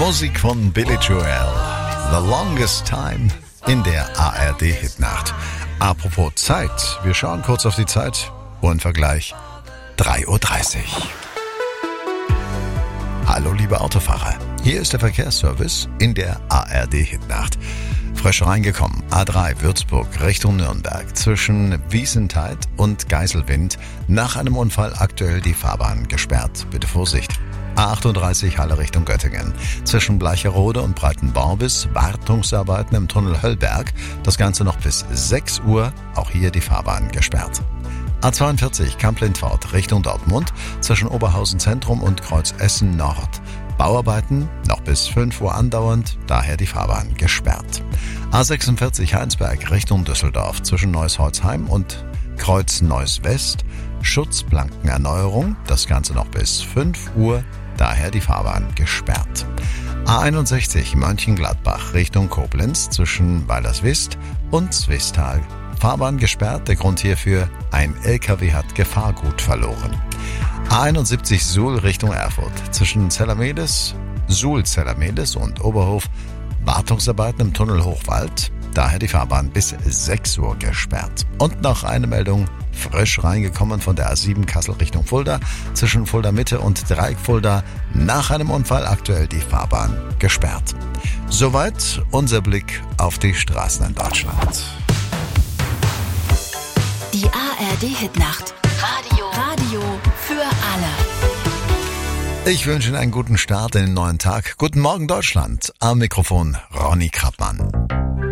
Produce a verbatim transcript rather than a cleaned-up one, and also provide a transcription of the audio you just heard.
Musik von Billy Joel. The Longest Time in der A R D-Hitnacht. Apropos Zeit, wir schauen kurz auf die Zeit. Uhrenvergleich drei Uhr dreißig. Hallo liebe Autofahrer, hier ist der Verkehrsservice in der A R D-Hitnacht. Frisch reingekommen, A drei Würzburg Richtung Nürnberg zwischen Wiesenthal und Geiselwind. Nach einem Unfall aktuell die Fahrbahn gesperrt. Bitte Vorsicht. A achtunddreißig Halle Richtung Göttingen. Zwischen Bleicherode und Breitenborn-Bis Wartungsarbeiten im Tunnel Höllberg. Das Ganze noch bis sechs Uhr. Auch hier die Fahrbahn gesperrt. A zweiundvierzig Kamp-Lindfort Richtung Dortmund. Zwischen Oberhausen Zentrum und Kreuz Essen Nord. Bauarbeiten noch bis fünf Uhr andauernd, daher die Fahrbahn gesperrt. A sechsundvierzig Heinsberg Richtung Düsseldorf zwischen Neuss-Holzheim und Kreuz Neuss West. Schutzplankenerneuerung, das Ganze noch bis fünf Uhr, daher die Fahrbahn gesperrt. A einundsechzig Mönchengladbach Richtung Koblenz zwischen Weilerswist und Zwistal. Fahrbahn gesperrt, der Grund hierfür, ein L K W hat Gefahrgut verloren. A einundsiebzig Suhl Richtung Erfurt zwischen Zellermedes, Suhl-Zellermedes und Oberhof. Wartungsarbeiten im Tunnel Hochwald, daher die Fahrbahn bis sechs Uhr gesperrt. Und noch eine Meldung, frisch reingekommen von der A sieben Kassel Richtung Fulda, zwischen Fulda Mitte und Dreieck Fulda, nach einem Unfall aktuell die Fahrbahn gesperrt. Soweit unser Blick auf die Straßen in Deutschland. Die A R D-Hitnacht. Radio. Radio für alle. Ich wünsche Ihnen einen guten Start in den neuen Tag. Guten Morgen Deutschland. Am Mikrofon Ronny Krappmann.